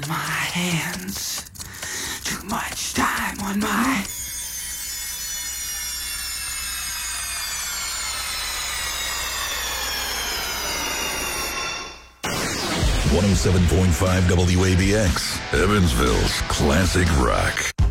my hands. Too much time on my... 107.5 WABX, Evansville's classic rock.